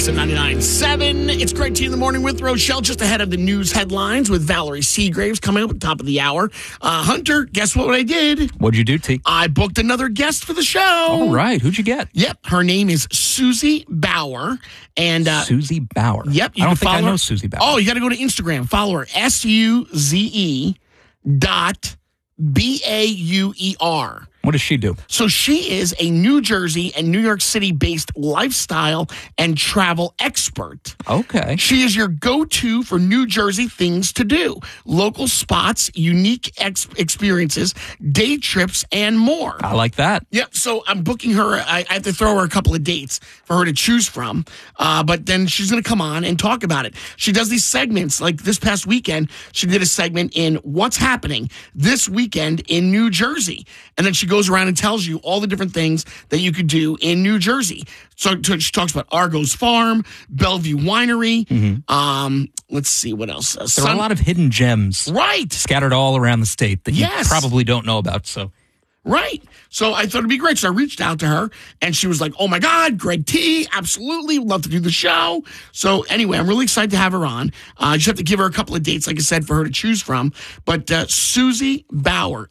Awesome 99.7. It's Great Tea in the Morning with Rochelle, just ahead of the news headlines with Valerie Seagraves coming up at the top of the hour. Hunter, guess what I did? What'd you do, T? I booked another guest for the show. All right. Who'd you get? Yep. Her name is Susie Bauer. And Susie Bauer. Yep. I don't think I know Susie Bauer. Oh, you got to go to Instagram. Follow her. SUZE.BAUER. What does she do? So she is a New Jersey and New York City-based lifestyle and travel expert. Okay. She is your go-to for New Jersey things to do. Local spots, unique experiences, day trips, and more. I like that. Yep. So I'm booking her. I have to throw her a couple of dates for her to choose from. But then she's going to come on and talk about it. She does these segments. Like this past weekend, she did a segment in What's Happening this weekend in New Jersey. And then she goes around and tells you all the different things that you could do in New Jersey. So she talks about Argo's Farm, Bellevue Winery. Mm-hmm. Let's see what else. There are a lot of hidden gems, right, scattered all around the state that you probably don't know about. So. Right. So I thought it'd be great. So I reached out to her and she was like, oh my God, Greg T, absolutely. Would love to do the show. So anyway, I'm really excited to have her on. I just have to give her a couple of dates, like I said, for her to choose from. But Susie Bauer,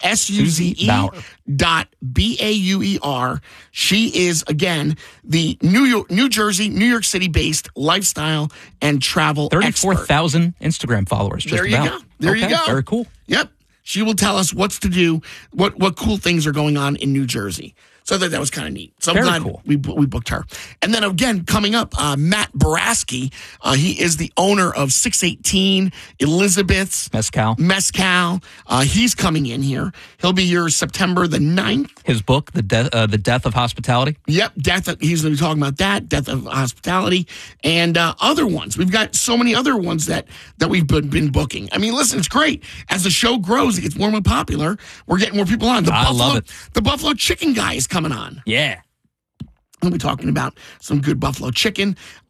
SUZE.BAUER. She is, again, the New Jersey, New York City-based lifestyle and travel 34,000 Instagram followers. Just there you go. There you go. Very cool. Yep. She will tell us what's to do, what cool things are going on in New Jersey. So I thought that was kind of neat. So I'm glad we booked her. And then again, coming up, Matt Baraski. He is the owner of 618 Elizabeth's Mezcal. He's coming in here. He'll be here September the 9th. His book, The Death of Hospitality. Yep, he's going to be talking about that, Death of Hospitality, and other ones. We've got so many other ones that we've been booking. I mean, listen, it's great. As the show grows, it gets more and more popular. We're getting more people on. I love it. The Buffalo Chicken guy is coming on. Yeah. We'll be talking about some good buffalo chicken.